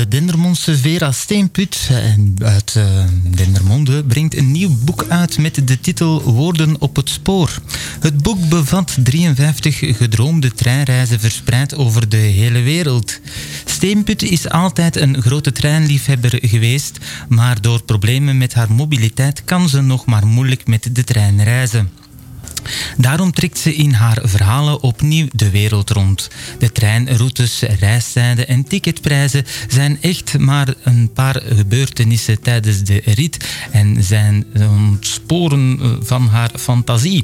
Dendermondse Vera Steenput uit Dendermonde brengt een nieuw boek uit met de titel Woorden op het spoor. Het boek bevat 53 gedroomde treinreizen verspreid over de hele wereld. Steenput is altijd een grote treinliefhebber geweest, maar door problemen met haar mobiliteit kan ze nog maar moeilijk met de trein reizen. Daarom trekt ze in haar verhalen opnieuw de wereld rond. De treinroutes, reistijden en ticketprijzen zijn echt maar een paar gebeurtenissen tijdens de rit en zijn ontsporen van haar fantasie.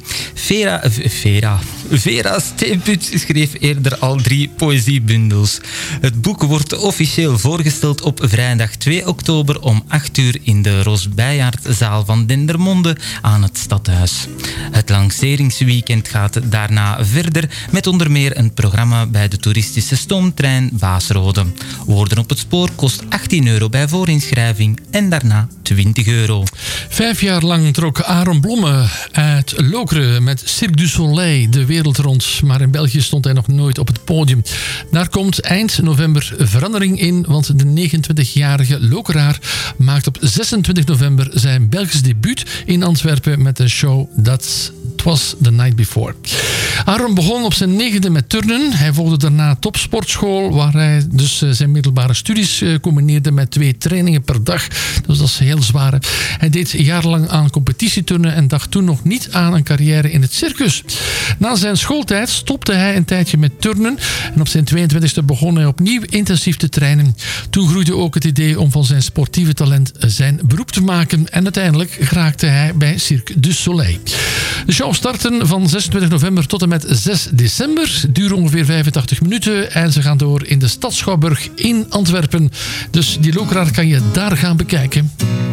Vera Steenput schreef eerder al 3 poëziebundels. Het boek wordt officieel voorgesteld op vrijdag 2 oktober om 8 uur in de Roos-Bijaardzaal van Dendermonde aan het Stadhuis. Het lanceringsweekend gaat daarna verder met onder meer een programma bij de toeristische stoomtrein Baasrode. Woorden op het spoor kost €18 bij voorinschrijving en daarna €20. 5 jaar lang trok Aaron Blomme uit Lokeren met Cirque du Soleil de wereld rond. Maar in België stond hij nog nooit op het podium. Daar komt eind november verandering in, want de 29-jarige Lokeraar maakt op 26 november zijn Belgisch debuut in Antwerpen met de show That Was the Night Before. Aaron begon op zijn 9e met turnen. Hij volgde daarna topsportschool, waar hij dus zijn middelbare studies combineerde met 2 trainingen per dag. Dus dat is heel zwaar. Hij deed jarenlang aan competitieturnen en dacht toen nog niet aan een carrière in het circus. Na zijn schooltijd stopte hij een tijdje met turnen en op zijn 22e begon hij opnieuw intensief te trainen. Toen groeide ook het idee om van zijn sportieve talent zijn beroep te maken en uiteindelijk geraakte hij bij Cirque du Soleil. De show starten van 26 november tot en met 6 december. Duren ongeveer 85 minuten en ze gaan door in de Stad Schouwburg in Antwerpen. Dus die Lokeraar kan je daar gaan bekijken.